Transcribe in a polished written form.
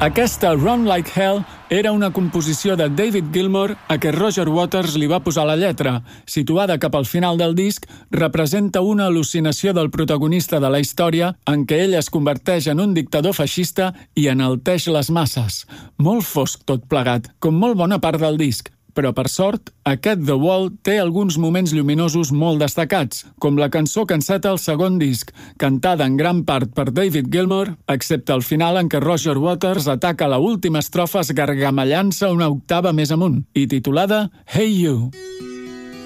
Aquesta Run Like Hell era una composició de David Gilmour a què Roger Waters li va posar la lletra. Situada cap al final del disc, representa una al·lucinació del protagonista de la història en què ell es converteix en un dictador feixista i enalteix les masses. Molt fosc tot plegat, com molt bona part del disc. Però, per sort, aquest The Wall té alguns moments lluminosos molt destacats, com la cançó que enceta el segon disc, cantada en gran part per David Gilmour, excepte el final en què Roger Waters ataca la última estrofa esgargamellant-se una octava més amunt, i titulada Hey You.